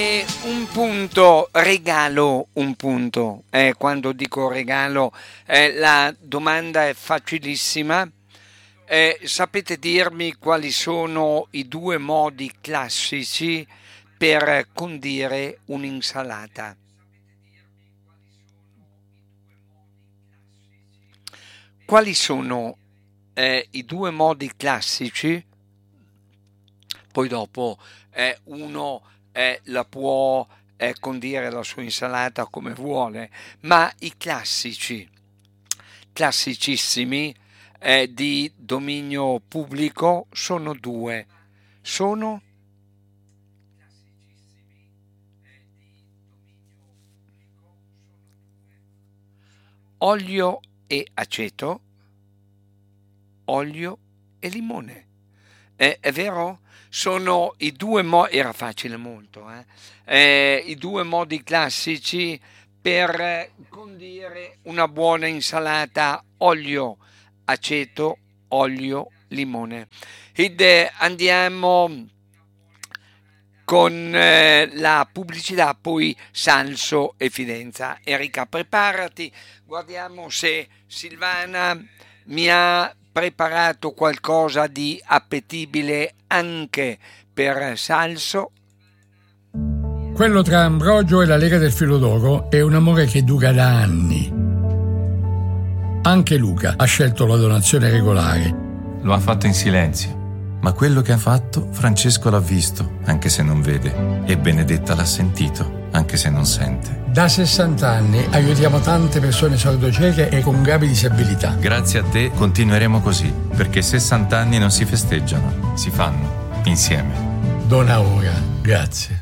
Un punto, regalo un punto. Quando dico regalo, la domanda è facilissima. Sapete dirmi quali sono i due modi classici per condire un'insalata? Quali sono i due modi classici? Poi dopo uno la può condire la sua insalata come vuole, ma i classicissimi di dominio pubblico sono due. Sono olio e aceto, olio e limone. È vero? Sono i due modi, era facile molto, i due modi classici per condire una buona insalata: olio, aceto, olio, limone. Ed andiamo con la pubblicità, poi Salso e Fidenza. Enrica, preparati, guardiamo se Silvana mi ha preparato qualcosa di appetibile anche per Salso. Quello tra Ambrogio e la Lega del Filo d'Oro è un amore che dura da anni. Anche Luca ha scelto la donazione regolare. Lo ha fatto in silenzio, ma quello che ha fatto Francesco l'ha visto, anche se non vede, e Benedetta l'ha sentito, anche se non sente. Da 60 anni aiutiamo tante persone sordocieche e con gravi disabilità. Grazie a te continueremo così, perché 60 anni non si festeggiano, si fanno insieme. Dona ora, grazie.